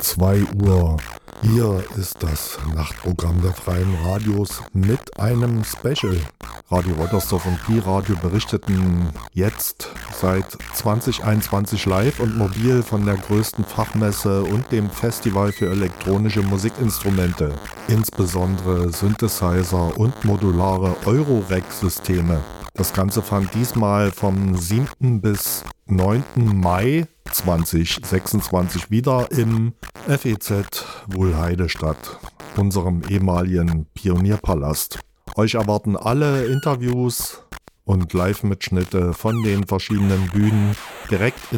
2 Uhr. Hier ist das Nachtprogramm der Freien Radios mit einem Special. Radio Rottersdorf und Pi-Radio berichteten jetzt seit 2021 live und mobil von der größten Fachmesse und dem Festival für elektronische Musikinstrumente, insbesondere Synthesizer und modulare Eurorack-Systeme. Das Ganze fand diesmal vom 7. bis 9. Mai 2026 wieder im FEZ Wuhlheide statt, unserem ehemaligen Pionierpalast. Euch erwarten alle Interviews und Live-Mitschnitte von den verschiedenen Bühnen direkt